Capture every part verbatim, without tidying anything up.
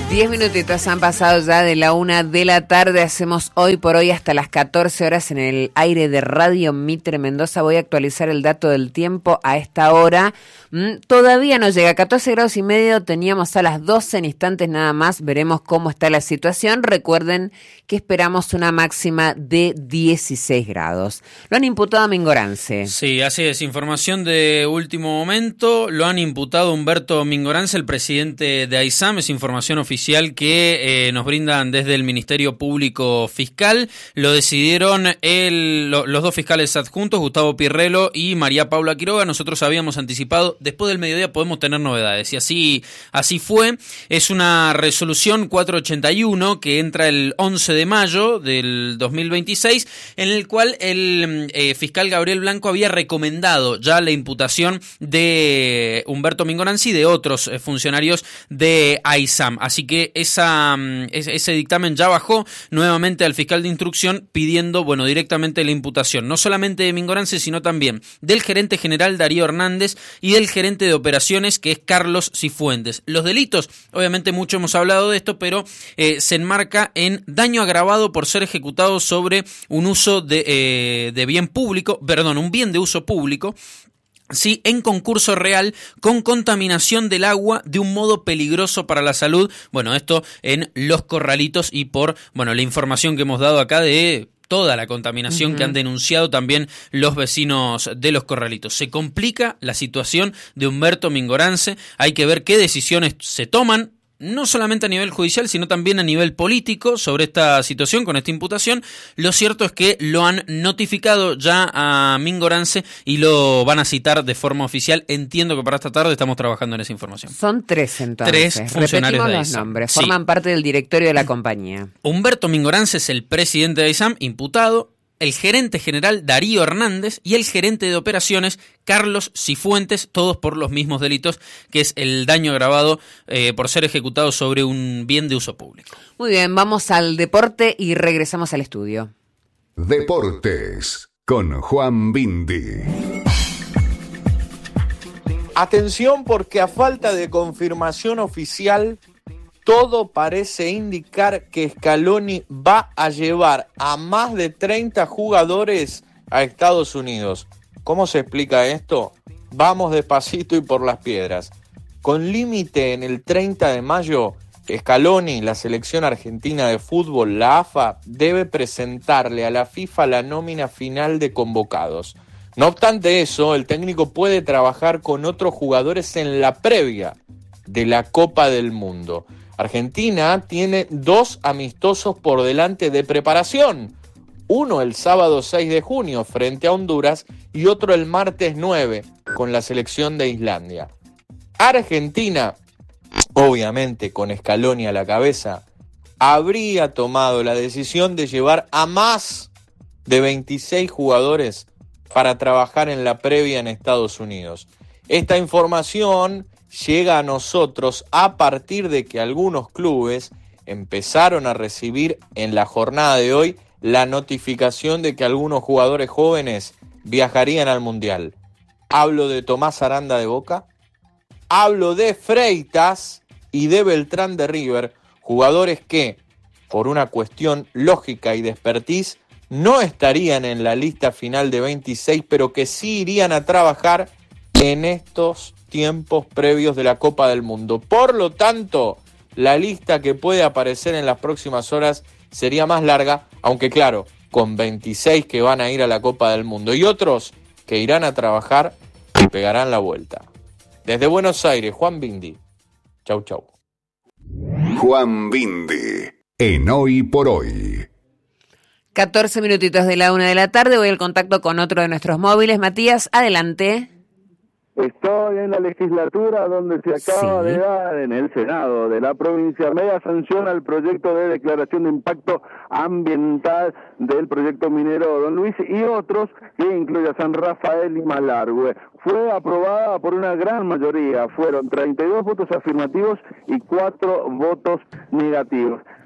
Diez minutitos han pasado ya de la una de la tarde. Hacemos hoy por hoy hasta las catorce horas en el aire de Radio Mitre Mendoza. Voy a actualizar el dato del tiempo a esta hora. Mm, todavía no llega. catorce grados y medio teníamos a las doce, en instantes nada más. Veremos cómo está la situación. Recuerden que esperamos una máxima de dieciséis grados. Lo han imputado a Mingorance. Sí, así es. Información de último momento. Lo han imputado Humberto Mingorance, el presidente de AISAM. Es información oficial que eh, nos brindan desde el Ministerio Público Fiscal. Lo decidieron el, lo, los dos fiscales adjuntos, Gustavo Pirrello y María Paula Quiroga. Nosotros habíamos anticipado, después del mediodía podemos tener novedades, y así, así fue. Es una resolución cuatrocientos ochenta y uno que entra el once de mayo del dos mil veintiséis, en el cual el eh, fiscal Gabriel Blanco había recomendado ya la imputación de Humberto Mingorance y de otros eh, funcionarios de AISAM. Así que esa, ese dictamen ya bajó nuevamente al fiscal de instrucción pidiendo, bueno, directamente la imputación, no solamente de Mingorance, sino también del gerente general Darío Hernández y del gerente de operaciones, que es Carlos Cifuentes. Los delitos, obviamente mucho hemos hablado de esto, pero eh, se enmarca en daño agravado por ser ejecutado sobre un uso de, eh, de bien público, perdón, un bien de uso público, sí, en concurso real, con contaminación del agua de un modo peligroso para la salud. Bueno, esto en Los Corralitos, y por, bueno, la información que hemos dado acá de toda la contaminación uh-huh. que han denunciado también los vecinos de Los Corralitos. Se complica la situación de Humberto Mingorance. Hay que ver qué decisiones se toman, no solamente a nivel judicial, sino también a nivel político sobre esta situación, con esta imputación. Lo cierto es que lo han notificado ya a Mingorance y lo van a citar de forma oficial. Entiendo que para esta tarde estamos trabajando en esa información. Son tres entonces. Tres funcionarios Repetimos de los AISAM. nombres. Sí. Forman parte del directorio de la compañía. Humberto Mingorance es el presidente de AISAM, imputado. El gerente general Darío Hernández y el gerente de operaciones Carlos Cifuentes, todos por los mismos delitos, que es el daño agravado eh, por ser ejecutado sobre un bien de uso público. Muy bien, vamos al deporte y regresamos al estudio. Deportes con Juan Bindi. Atención, porque a falta de confirmación oficial, todo parece indicar que Scaloni va a llevar a más de treinta jugadores a Estados Unidos. ¿Cómo se explica esto? Vamos despacito y por las piedras. Con límite en el treinta de mayo, Scaloni, la selección argentina de fútbol, la A F A, debe presentarle a la FIFA la nómina final de convocados. No obstante eso, el técnico puede trabajar con otros jugadores en la previa de la Copa del Mundo. Argentina tiene dos amistosos por delante de preparación. Uno el sábado seis de junio frente a Honduras y otro el martes nueve con la selección de Islandia. Argentina, obviamente con Scaloni a la cabeza, habría tomado la decisión de llevar a más de veintiséis jugadores para trabajar en la previa en Estados Unidos. Esta información llega a nosotros a partir de que algunos clubes empezaron a recibir en la jornada de hoy la notificación de que algunos jugadores jóvenes viajarían al Mundial. Hablo de Tomás Aranda de Boca, hablo de Freitas y de Beltrán de River, jugadores que, por una cuestión lógica y de expertise, no estarían en la lista final de veintiséis, pero que sí irían a trabajar en estos tiempos previos de la Copa del Mundo. Por lo tanto, la lista que puede aparecer en las próximas horas sería más larga, aunque claro, con veintiséis que van a ir a la Copa del Mundo y otros que irán a trabajar y pegarán la vuelta. Desde Buenos Aires, Juan Bindi. Chau, chau. Juan Bindi, en Hoy por Hoy. catorce minutitos de la una de la tarde, voy al contacto con otro de nuestros móviles. Matías, adelante. Estoy en la legislatura donde se acaba Sí. de dar en el Senado de la provincia media sanción al proyecto de declaración de impacto ambiental del proyecto minero Don Luis y otros que incluye a San Rafael y Malargüe. Fue aprobada por una gran mayoría, fueron treinta y dos votos afirmativos y cuatro votos negativos.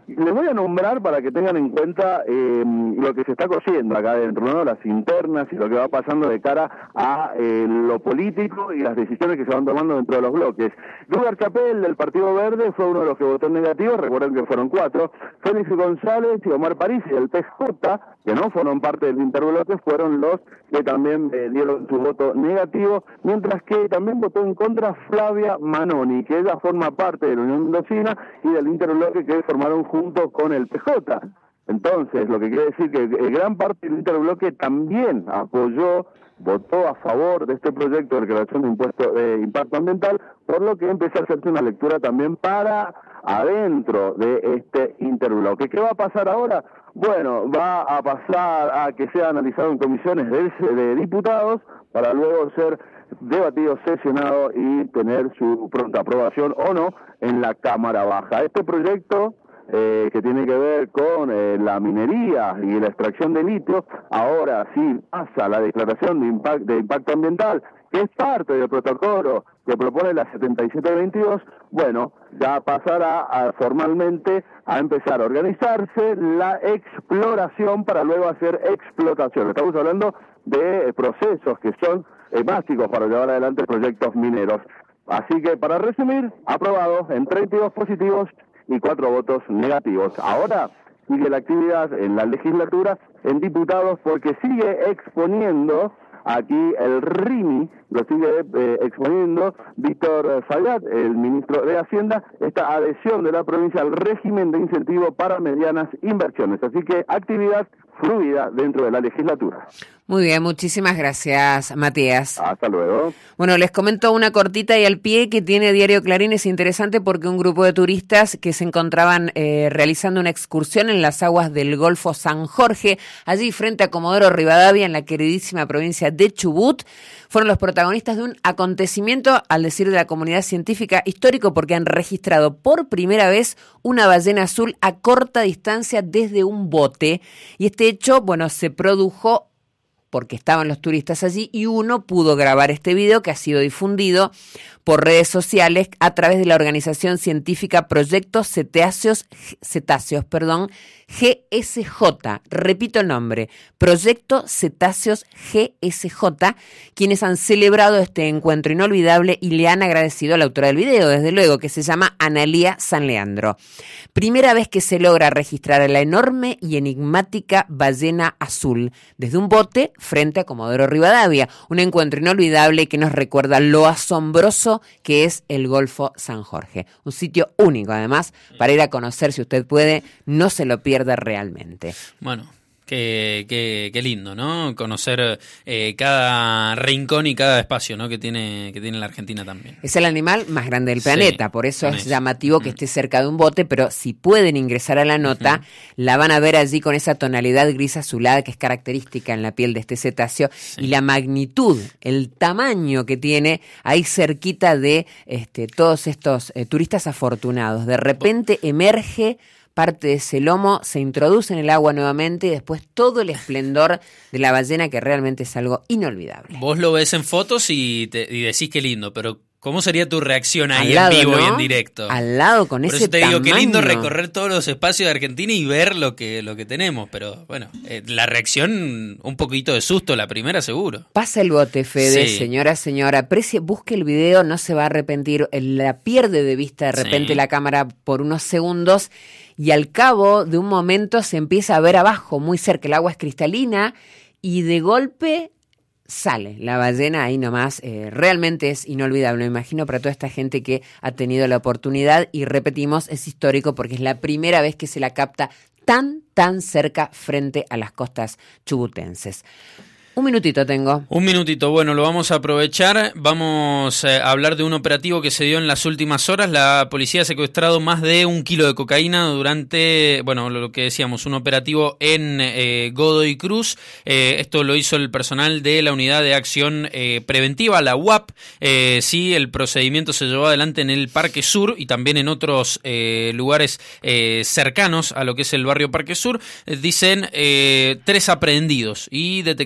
Les voy a nombrar para que tengan en cuenta eh, lo que se está cosiendo acá adentro, ¿no? Las internas y lo que va pasando de cara a eh, lo político y las decisiones que se van tomando dentro de los bloques. Edgar Chapel, del Partido Verde, fue uno de los que votó en negativo, recuerden que fueron cuatro. Félix González y Omar Parisi, del P J, que no fueron parte del interbloque, fueron los que también eh, dieron su voto negativo, mientras que también votó en contra Flavia Manoni, que ella forma parte de la Unión Mendocina y del interbloque que formaron junto con el P J. Entonces, lo que quiere decir que eh, gran parte del interbloque también apoyó, votó a favor de este proyecto de declaración de impuesto de impacto ambiental, por lo que empezó a hacerse una lectura también para adentro de este interbloque. ¿Qué va a pasar ahora? Bueno, va a pasar a que sea analizado en comisiones de, de diputados para luego ser debatido, sesionado y tener su pronta aprobación o no en la Cámara Baja. Este proyecto eh, que tiene que ver con eh, la minería y la extracción de litio, ahora sí pasa la declaración de impacto, de impacto ambiental, que es parte del protocolo que propone la setenta y siete veintidós, bueno, ya pasará a, formalmente a empezar a organizarse la exploración para luego hacer explotación. Estamos hablando de procesos que son eh, básicos para llevar adelante proyectos mineros. Así que, para resumir, aprobado en treinta y dos positivos y cuatro votos negativos. Ahora sigue la actividad en la legislatura, en diputados, porque sigue exponiendo aquí el R I M I, lo sigue eh, exponiendo Víctor Fayad, el ministro de Hacienda, esta adhesión de la provincia al régimen de incentivo para medianas inversiones. Así que actividad fluida dentro de la legislatura. Muy bien, muchísimas gracias, Matías. Hasta luego. Bueno, les comento una cortita y al pie que tiene Diario Clarín. Es interesante porque un grupo de turistas que se encontraban eh, realizando una excursión en las aguas del Golfo San Jorge, allí frente a Comodoro Rivadavia, en la queridísima provincia de Chubut, fueron los protagonistas de un acontecimiento, al decir de la comunidad científica, histórico, porque han registrado por primera vez una ballena azul a corta distancia desde un bote. Y este hecho, bueno, se produjo porque estaban los turistas allí y uno pudo grabar este video que ha sido difundido por redes sociales a través de la organización científica Proyecto Cetáceos, Cetáceos, perdón, G S J. Repito el nombre, Proyecto Cetáceos G S J, quienes han celebrado este encuentro inolvidable y le han agradecido a la autora del video, desde luego, que se llama Analía San Leandro. Primera vez que se logra registrar a la enorme y enigmática ballena azul desde un bote frente a Comodoro Rivadavia. Un encuentro inolvidable que nos recuerda lo asombroso que es el Golfo San Jorge. Un sitio único, además, para ir a conocer, si usted puede, no se lo pierda realmente. Bueno, qué, qué, qué lindo, ¿no? Conocer eh, cada rincón y cada espacio, ¿no? que tiene que tiene la Argentina también. Es el animal más grande del planeta, sí, por eso es eso. llamativo que mm. esté cerca de un bote, pero si pueden ingresar a la nota, mm. la van a ver allí con esa tonalidad gris azulada que es característica en la piel de este cetáceo, sí. y la magnitud, el tamaño que tiene ahí cerquita de este, todos estos eh, turistas afortunados. De repente emerge parte de ese lomo, se introduce en el agua nuevamente y después todo el esplendor de la ballena, que realmente es algo inolvidable. Vos lo ves en fotos y, te, y decís qué lindo, pero ¿cómo sería tu reacción ahí lado, en vivo, ¿no? y en directo? Al lado, con Por ese eso te tamaño. digo, qué lindo recorrer todos los espacios de Argentina y ver lo que, lo que tenemos. Pero bueno, eh, la reacción, un poquito de susto, la primera seguro. Pasa el bote, Fede, sí. señora, señora. Aprecie, busque el video, no se va a arrepentir. La pierde de vista de repente sí. la cámara por unos segundos y al cabo de un momento se empieza a ver abajo, muy cerca. El agua es cristalina y de golpe sale la ballena ahí nomás. Eh, realmente es inolvidable, me imagino, para toda esta gente que ha tenido la oportunidad, y repetimos, es histórico porque es la primera vez que se la capta tan, tan cerca frente a las costas chubutenses. Un minutito tengo. Un minutito, bueno, lo vamos a aprovechar. Vamos a hablar de un operativo que se dio en las últimas horas. La policía ha secuestrado más de un kilo de cocaína durante, bueno, lo que decíamos, un operativo en eh, Godoy Cruz. Eh, esto lo hizo el personal de la Unidad de Acción eh, Preventiva, la U A P. Eh, sí, el procedimiento se llevó adelante en el Parque Sur y también en otros eh, lugares eh, cercanos a lo que es el barrio Parque Sur. Eh, dicen eh, tres aprehendidos y detectaron también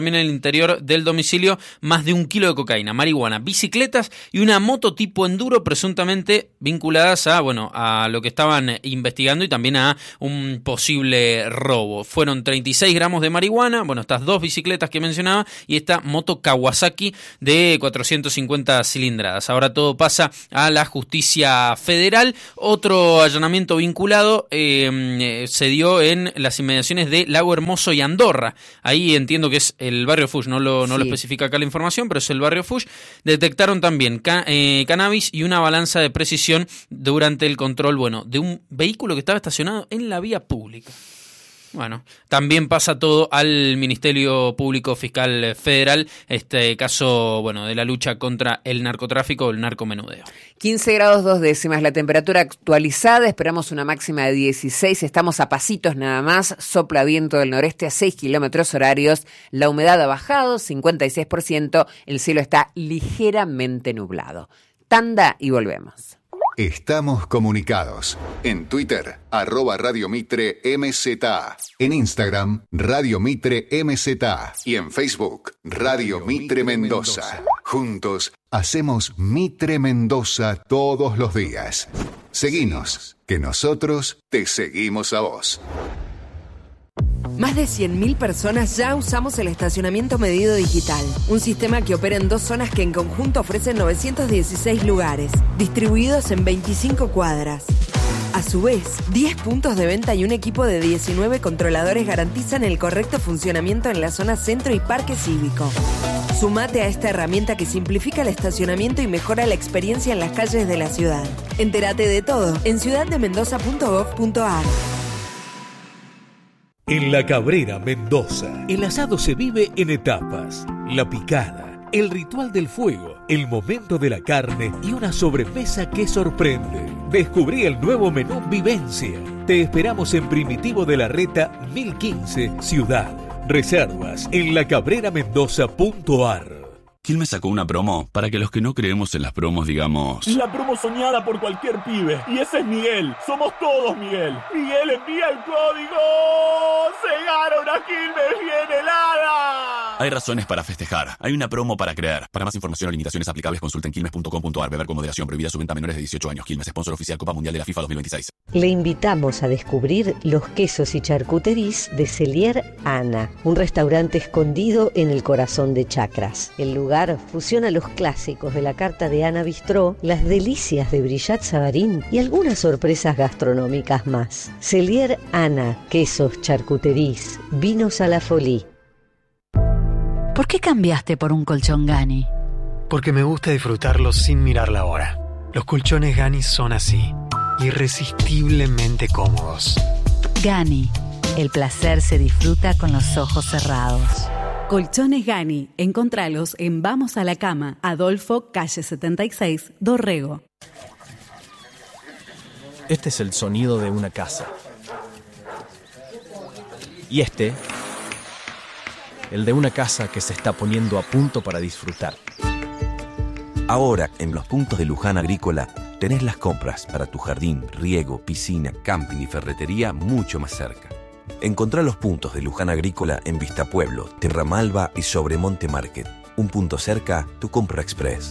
también en el interior del domicilio más de un kilo de cocaína, marihuana, bicicletas y una moto tipo enduro presuntamente vinculadas a, bueno, a lo que estaban investigando y también a un posible robo. Fueron treinta y seis gramos de marihuana, bueno, estas dos bicicletas que mencionaba y esta moto Kawasaki de cuatrocientas cincuenta cilindradas. Ahora todo pasa a la justicia federal. Otro allanamiento vinculado eh, se dio en las inmediaciones de Lago Hermoso y Andorra. Ahí entiendo que es el barrio Fuch, no lo, no sí. lo especifica acá la información, pero es el barrio Fuch. Detectaron también ca- eh, cannabis y una balanza de precisión durante el control, bueno, de un vehículo que estaba estacionado en la vía pública. Bueno, también pasa todo al Ministerio Público Fiscal Federal, este caso, bueno, de la lucha contra el narcotráfico o el narcomenudeo. quince grados dos décimas, la temperatura actualizada, esperamos una máxima de dieciséis, estamos a pasitos nada más, sopla viento del noreste a seis kilómetros horarios, la humedad ha bajado, cincuenta y seis por ciento, el cielo está ligeramente nublado. Tanda y volvemos. Estamos comunicados. En Twitter, arroba Radio Mitre M Z. En Instagram, Radio Mitre M Z. Y en Facebook, Radio Mitre Mendoza. Juntos, hacemos Mitre Mendoza todos los días. Seguinos, que nosotros te seguimos a vos. Más de cien mil personas ya usamos el estacionamiento medido digital, un sistema que opera en dos zonas que en conjunto ofrecen novecientos dieciséis lugares, distribuidos en veinticinco cuadras. A su vez, diez puntos de venta y un equipo de diecinueve controladores garantizan el correcto funcionamiento en la zona centro y parque cívico. Sumate a esta herramienta que simplifica el estacionamiento y mejora la experiencia en las calles de la ciudad. Entérate de todo en ciudad de mendoza punto gov punto a r. En La Cabrera, Mendoza, el asado se vive en etapas. La picada, el ritual del fuego, el momento de la carne y una sobremesa que sorprende. Descubrí el nuevo menú Vivencia. Te esperamos en Primitivo de la Reta mil quince, Ciudad. Reservas en la cabrera mendoza punto a r. Quilmes sacó una promo para que los que no creemos en las promos digamos... La promo soñada por cualquier pibe. Y ese es Miguel. Somos todos Miguel. Miguel envía el código. ¡Se gana una Quilmes bien helada! Hay razones para festejar. Hay una promo para creer. Para más información o limitaciones aplicables consulten quilmes punto com punto a r. Beber con moderación. Prohibida su venta a menores de dieciocho años. Quilmes, sponsor oficial Copa Mundial de la FIFA dos mil veintiséis. Le invitamos a descubrir los quesos y charcuteries de Cellier Ana, un restaurante escondido en el corazón de Chacras. El lugar fusiona los clásicos de la carta de Ana Bistró, las delicias de Brillat Savarín y algunas sorpresas gastronómicas más. Cellier Ana, quesos, charcuteries, vinos a la folie. ¿Por qué cambiaste por un colchón Gani? Porque me gusta disfrutarlos sin mirar la hora. Los colchones Gani son así, irresistiblemente cómodos. Gani, el placer se disfruta con los ojos cerrados. Colchones Gani, encontralos en Vamos a la Cama, Adolfo, calle setenta y seis, Dorrego. Este es el sonido de una casa. Y este, el de una casa que se está poniendo a punto para disfrutar. Ahora, en los puntos de Luján Agrícola, tenés las compras para tu jardín, riego, piscina, camping y ferretería mucho más cerca. Encontrá los puntos de Luján Agrícola en Vistapueblo, Terramalba y Sobremonte Market. Un punto cerca, tu compra express.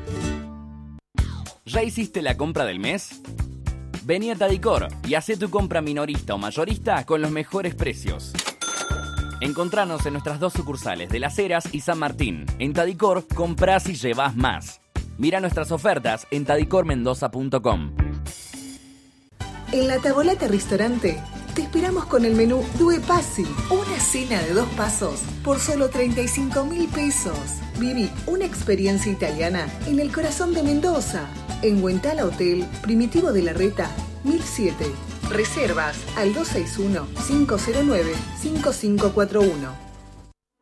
¿Ya hiciste la compra del mes? Vení a Tadicor y hacé tu compra minorista o mayorista con los mejores precios. Encontranos en nuestras dos sucursales de Las Heras y San Martín. En Tadicor, comprás y llevás más. Mira nuestras ofertas en tadicor mendoza punto com. En La Tavolata Restaurante te esperamos con el menú Due Passi, una cena de dos pasos por solo treinta y cinco mil pesos. Viví una experiencia italiana en el corazón de Mendoza, en Huentala Hotel, Primitivo de la Reta, mil siete. Reservas al dos seis uno, cinco cero nueve, cinco cinco cuatro uno.